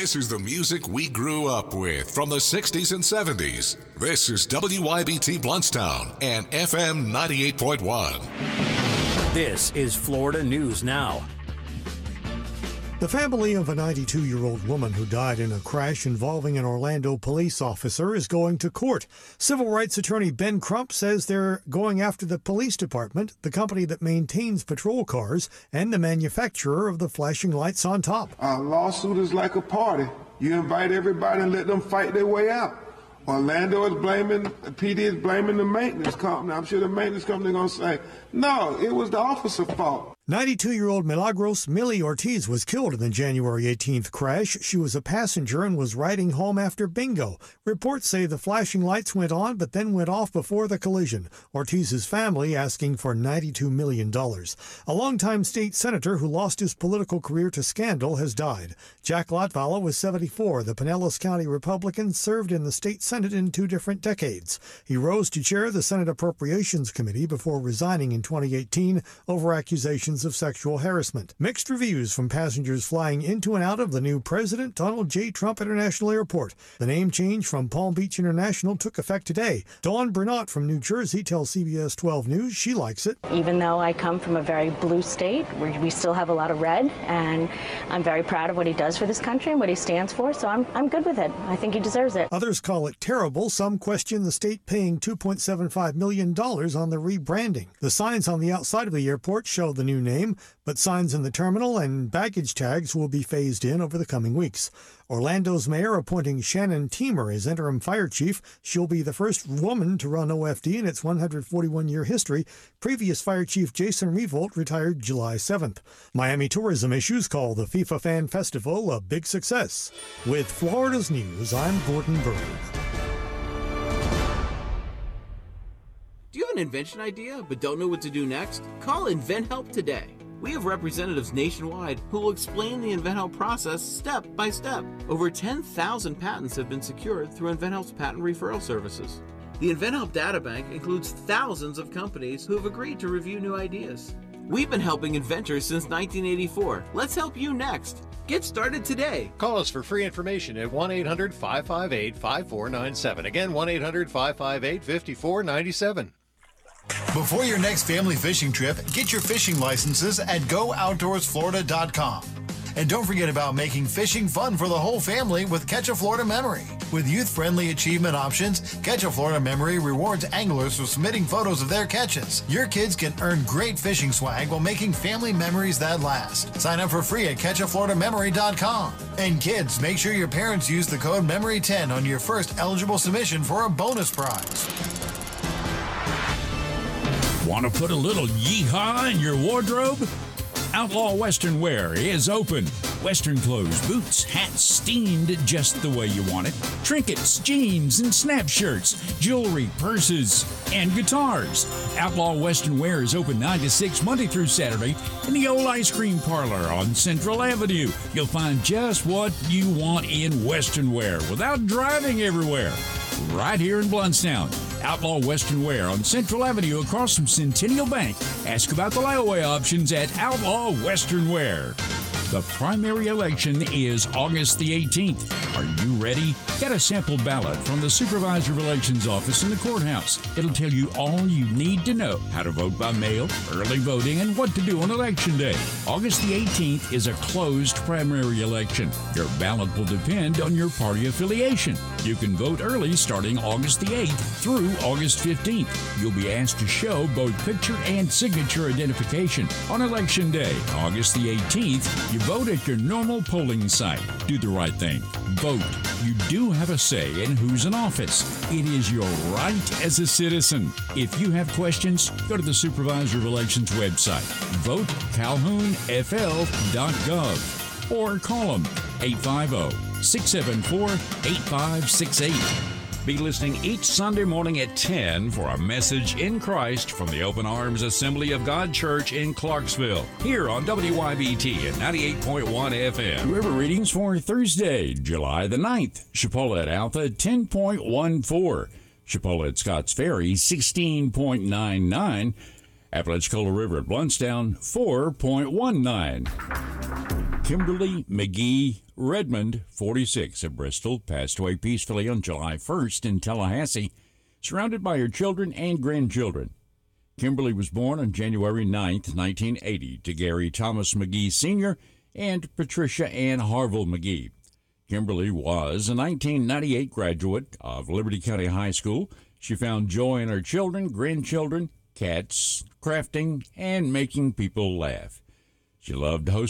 This is the music we grew up with from the 60s and 70s. This is WYBT Bluntstown and FM 98.1. This is Florida News Now. The family of a 92-year-old woman who died in a crash involving an Orlando police officer is going to court. Civil rights attorney Ben Crump says they're going after the police department, the company that maintains patrol cars, and the manufacturer of the flashing lights on top. A lawsuit is like a party. You invite everybody and let them fight their way out. Orlando is blaming, PD is blaming the maintenance company. I'm sure the maintenance company is going to say, no, it was the officer's fault. 92-year-old Milagros Millie Ortiz was killed in the January 18th crash. She was a passenger and was riding home after bingo. Reports say the flashing lights went on but then went off before the collision. Ortiz's family asking for $92 million. A longtime state senator who lost his political career to scandal has died. Jack Latvala was 74. The Pinellas County Republican served in the state Senate in 2 different decades. He rose to chair the Senate Appropriations Committee before resigning in 2018 over accusations of sexual harassment. Mixed reviews from passengers flying into and out of the new President Donald J. Trump International Airport. The name change from Palm Beach International took effect today. Dawn Bernat from New Jersey tells CBS 12 News she likes it. Even though I come from a very blue state, we still have a lot of red, and I'm very proud of what he does for this country and what he stands for, so I'm good with it. I think he deserves it. Others call it terrible. Some question the state paying $2.75 million on the rebranding. The signs on the outside of the airport show the new name, but signs in the terminal and baggage tags will be phased in over the coming weeks. Orlando's mayor appointing Shannon Teamer as interim fire chief. She'll be the first woman to run OFD in its 141-year history. Previous fire chief Jason Revolt retired July 7th. Miami tourism issues call the FIFA Fan Festival a big success. With Florida's News, I'm Gordon Berg. Do you have an invention idea but don't know what to do next? Call InventHelp today. We have representatives nationwide who will explain the InventHelp process step by step. Over 10,000 patents have been secured through InventHelp's patent referral services. The InventHelp databank includes thousands of companies who have agreed to review new ideas. We've been helping inventors since 1984. Let's help you next. Get started today. Call us for free information at 1-800-558-5497. Again, 1-800-558-5497. Before your next family fishing trip, get your fishing licenses at GoOutdoorsFlorida.com. And don't forget about making fishing fun for the whole family with Catch a Florida Memory. With youth-friendly achievement options, Catch a Florida Memory rewards anglers for submitting photos of their catches. Your kids can earn great fishing swag while making family memories that last. Sign up for free at CatchAFloridaMemory.com. And kids, make sure your parents use the code MEMORY10 on your first eligible submission for a bonus prize. Want to put a little yeehaw in your wardrobe? Outlaw Western Wear is open. Western clothes, boots, hats steamed just the way you want it. Trinkets, jeans, and snap shirts, jewelry, purses, and guitars. Outlaw Western Wear is open 9 to 6 Monday through Saturday in the old ice cream parlor on Central Avenue. You'll find just what you want in Western Wear without driving everywhere. Right here in Bluntstown. Outlaw Western Wear on Central Avenue across from Centennial Bank. Ask about the layaway options at Outlaw Western Wear. The primary election is August the 18th. Are you ready? Get a sample ballot from the Supervisor of Elections office in the courthouse. It'll tell you all you need to know: how to vote by mail, early voting, and what to do on Election Day. August the 18th is a closed primary election. Your ballot will depend on your party affiliation. You can vote early starting August the 8th through August 15th. You'll be asked to show both picture and signature identification. On Election Day, August the 18th, you vote at your normal polling site. Do the right thing. Vote. You do have a say in who's in office. It is your right as a citizen. If you have questions, go to the Supervisor of Elections website. Vote CalhounFL.gov or call them 850-674-8568. Be listening each Sunday morning at 10 for a message in Christ from the Open Arms Assembly of God Church in Clarksville, here on WYBT at 98.1 FM. River readings for Thursday, July the 9th. Chipola at Alpha, 10.14. Chipola at Scotts Ferry, 16.99. Apalachicola River at Bluntstown, 4.19. Kimberly McGee Redmond, 46, of Bristol, passed away peacefully on July 1st in Tallahassee, surrounded by her children and grandchildren. Kimberly was born on January 9th, 1980, to Gary Thomas McGee Sr. and Patricia Ann Harville McGee. Kimberly was a 1998 graduate of Liberty County High School. She found joy in her children, grandchildren, cats, crafting, and making people laugh. She loved hosting